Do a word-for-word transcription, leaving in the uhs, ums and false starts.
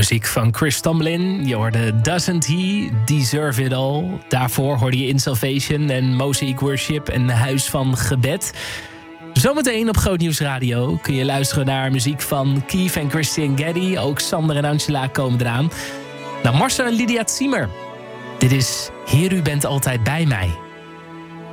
Muziek van Chris Tomlin. Je hoorde Doesn't He Deserve It All. Daarvoor hoorde je In Salvation en Mosaic Worship en Huis van Gebed. Zometeen op Groot Nieuws Radio kun je luisteren naar muziek van Keith en Christian Geddy. Ook Sander en Angela komen eraan. Nou, Marcel en Lydia Ziemer. Dit is Heer, u bent altijd bij mij.